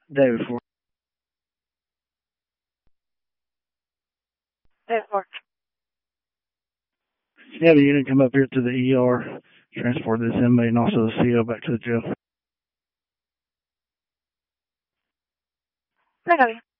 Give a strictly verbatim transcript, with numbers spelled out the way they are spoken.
Day before. Day before. Yeah, the unit come up here to the E R, transport this inmate and also the C O back to the jail. I know you.